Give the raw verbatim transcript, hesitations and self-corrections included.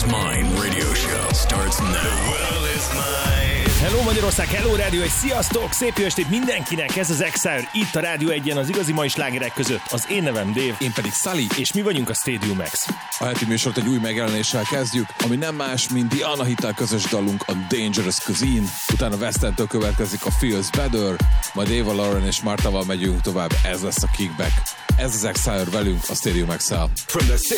Mine radio show starts now. The world is mine. Hello Magyarország, hello rádió, és sziasztok! Szép jó estét mindenkinek, ez az Exile, itt a Rádió egyen az igazi mai slágerek között. Az én nevem Dave. Én pedig Sully. És mi vagyunk a Stadium Max. A heti műsort egy új megjelenéssel kezdjük, ami nem más, mint The Anahittal közös dalunk, a Dangerous Cuisine. Utána Westentől következik a Feels Better, majd Eva Lauren és Martával megyünk tovább, ez lesz a Kickback. Ez az Exile velünk a Stadium Max-el. From the city